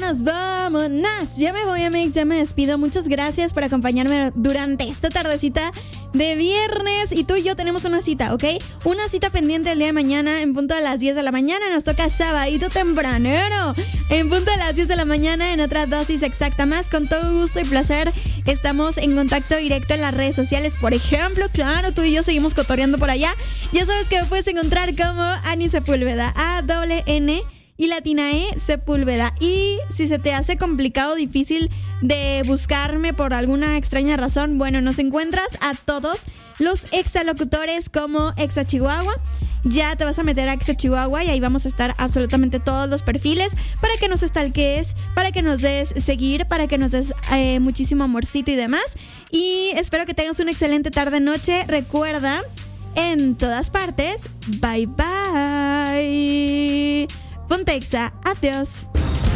vámonos. Ya me voy, amigos, ya me despido. Muchas gracias por acompañarme durante esta tardecita de viernes. Y tú y yo tenemos una cita, ¿ok? Una cita pendiente el día de mañana en punto de las 10 de la mañana. Nos toca sabadito tempranero en punto de las 10 de la mañana en otra dosis exacta más. Con todo gusto y placer estamos en contacto directo en las redes sociales. Por ejemplo, claro, tú y yo seguimos cotorreando por allá. Ya sabes que me puedes encontrar como Ani Sepúlveda, A-N y latina E, Sepúlveda. Y si se te hace complicado, difícil de buscarme por alguna extraña razón, bueno, nos encuentras a todos los exalocutores como Exa Chihuahua. Ya te vas a meter a Exa Chihuahua y ahí vamos a estar absolutamente todos los perfiles para que nos stalkees, para que nos des seguir, para que nos des muchísimo amorcito y demás. Y espero que tengas una excelente tarde-noche. Recuerda, en todas partes, bye bye. Ponte Exa, adiós.